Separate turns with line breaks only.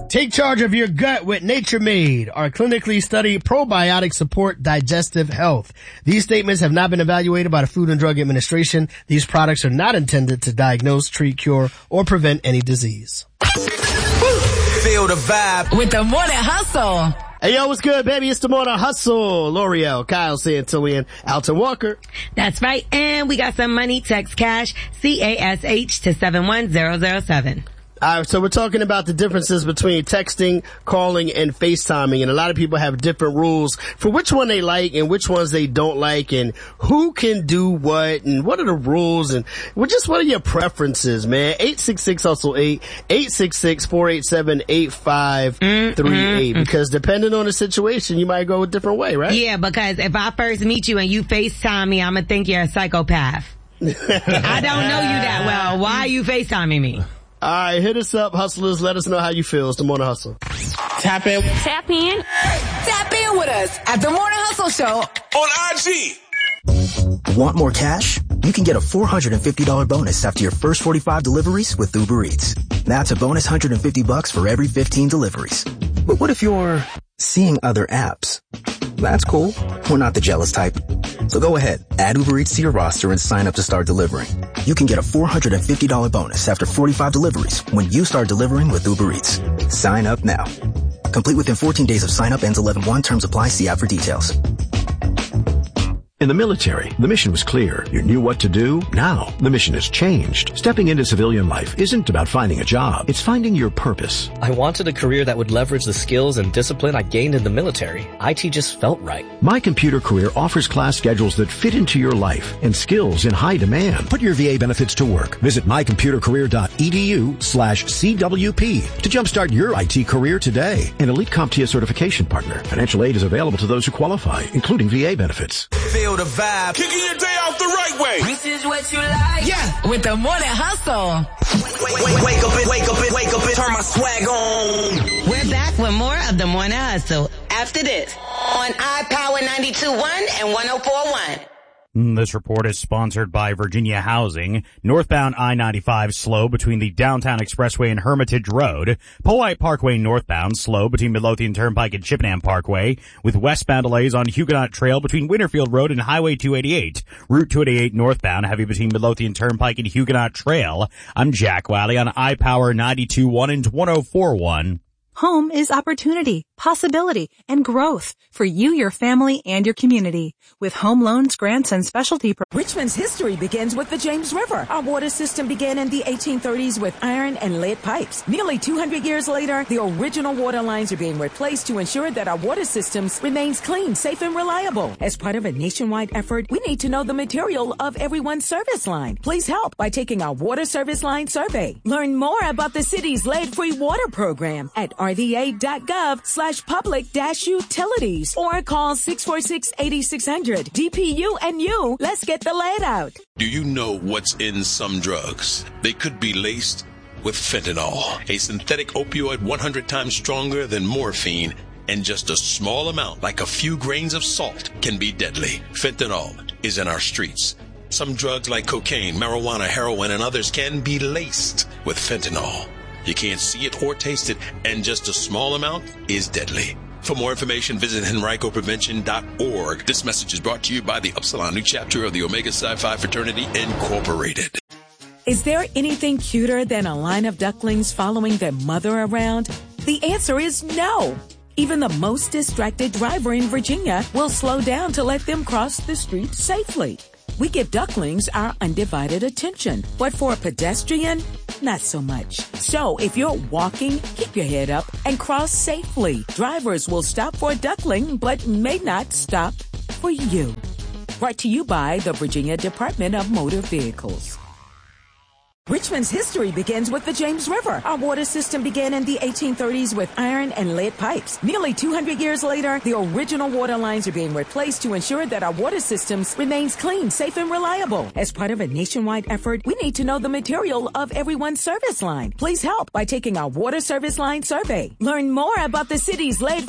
Take charge of your gut with Nature Made. Our clinically studied probiotics support digestive health. These statements have not been evaluated by the Food and Drug Administration. These products are not intended to diagnose, treat, cure, or prevent any disease.
Feel the vibe
with the Morning Hustle.
Hey, yo, what's good, baby? It's the Morning Hustle. L'Oreal, Kyle Santillian, Alton Walker.
That's right. And we got some money. Text cash, CASH to 71007.
Alright, so we're talking about the differences between texting, calling, and FaceTiming, and a lot of people have different rules for which one they like and which ones they don't like, and who can do what, and what are the rules, and what are your preferences, man? 866-HUSTLE-8, 866-487-8538, because depending on the situation, you might go a different way, right?
Yeah, because if I first meet you and you FaceTime me, I'm gonna think you're a psychopath. I don't know you that well. Why are you FaceTiming me?
All right, hit us up, hustlers. Let us know how you feel. It's the Morning Hustle.
Tap in.
Tap in. Tap in with us at the Morning Hustle Show
on IG.
Want more cash? You can get a $450 bonus after your first 45 deliveries with Uber Eats. That's a bonus $150 for every 15 deliveries. But what if you're seeing other apps? That's cool. We're not the jealous type. So go ahead, add Uber Eats to your roster and sign up to start delivering. You can get a $450 bonus after 45 deliveries when you start delivering with Uber Eats. Sign up now. Complete within 14 days of sign up, ends 11/1. Terms apply. See app for details.
In the military, the mission was clear. You knew what to do. Now, the mission has changed. Stepping into civilian life isn't about finding a job. It's finding your purpose.
I wanted a career that would leverage the skills and discipline I gained in the military. IT just felt right.
My Computer Career offers class schedules that fit into your life and skills in high demand. Put your VA benefits to work. Visit mycomputercareer.edu/CWP to jumpstart your IT career today. An elite CompTIA certification partner. Financial aid is available to those who qualify, including VA benefits.
Feel the vibe. Kicking your day off the right way.
This is what you like. Yeah. With the Morning Hustle.
Wake up and turn my swag on.
We're back with more of the Morning Hustle after this on iPower 92.1 and 104.1.
This report is sponsored by Virginia Housing. Northbound I-95 slow between the Downtown Expressway and Hermitage Road. Polite Parkway northbound slow between Midlothian Turnpike and Chippenham Parkway, with westbound delays on Huguenot Trail between Winterfield Road and Highway 288. Route 288 northbound heavy between Midlothian Turnpike and Huguenot Trail. I'm Jack Wiley on iPower 92.1 and 104.1.
Home is opportunity, possibility, and growth for you, your family, and your community. With home loans, grants, and specialty.
Richmond's history begins with the James River. Our water system began in the 1830s with iron and lead pipes. Nearly 200 years later, the original water lines are being replaced to ensure that our water systems remains clean, safe, and reliable. As part of a nationwide effort, we need to know the material of everyone's service line. Please help by taking our water service line survey. Learn more about the city's lead-free water program at rva.gov/public-utilities or call 646-8600. DPU and you, let's get the lead out.
Do you know what's in some drugs? They could be laced with fentanyl, a synthetic opioid 100 times stronger than morphine, and just a small amount, like a few grains of salt, can be deadly. Fentanyl is in our streets. Some drugs like cocaine, marijuana, heroin, and others can be laced with fentanyl. You can't see it or taste it, and just a small amount is deadly. For more information, visit henricoprevention.org. This message is brought to you by the Upsilon New Chapter of the Omega Psi Phi Fraternity, Incorporated.
Is there anything cuter than a line of ducklings following their mother around? The answer is no. Even the most distracted driver in Virginia will slow down to let them cross the street safely. We give ducklings our undivided attention, but for a pedestrian, not so much. So if you're walking, keep your head up and cross safely. Drivers will stop for a duckling, but may not stop for you. Brought to you by the Virginia Department of Motor Vehicles. Richmond's history begins with the James River. Our water system began in the 1830s with iron and lead pipes. Nearly 200 years later, the original water lines are being replaced to ensure that our water systems remains clean, safe, and reliable. As part of a nationwide effort, we need to know the material of everyone's service line. Please help by taking our water service line survey. Learn more about the city's lead